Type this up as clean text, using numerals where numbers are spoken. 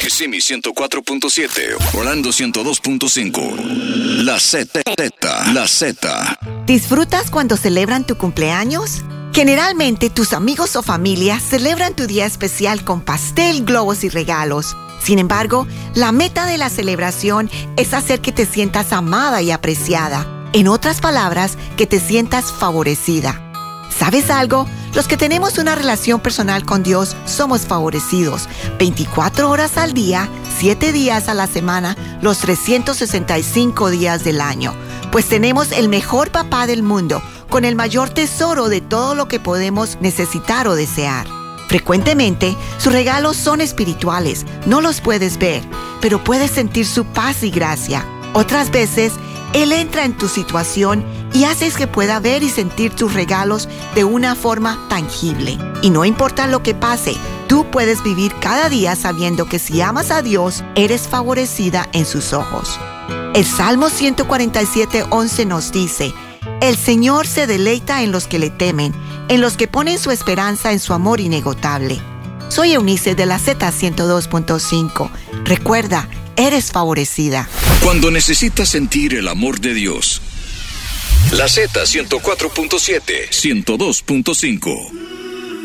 Kissimmee 104.7, Orlando 102.5. La Z. La Z. ¿Disfrutas cuando celebran tu cumpleaños? Generalmente tus amigos o familia celebran tu día especial con pastel, globos y regalos. Sin embargo, la meta de la celebración es hacer que te sientas amada y apreciada. En otras palabras, que te sientas favorecida. ¿Sabes algo? Los que tenemos una relación personal con Dios somos favorecidos. 24 horas al día, 7 días a la semana, los 365 días del año. Pues tenemos el mejor papá del mundo, con el mayor tesoro de todo lo que podemos necesitar o desear. Frecuentemente, sus regalos son espirituales, no los puedes ver, pero puedes sentir su paz y gracia. Otras veces, Él entra en tu situación y haces que pueda ver y sentir tus regalos de una forma tangible. Y no importa lo que pase, tú puedes vivir cada día sabiendo que si amas a Dios, eres favorecida en sus ojos. El Salmo 147:11 nos dice: el Señor se deleita en los que le temen, en los que ponen su esperanza en su amor inagotable. Soy Eunice de la Z102.5. Recuerda, eres favorecida. Cuando necesitas sentir el amor de Dios. La Z 104.7, 102.5.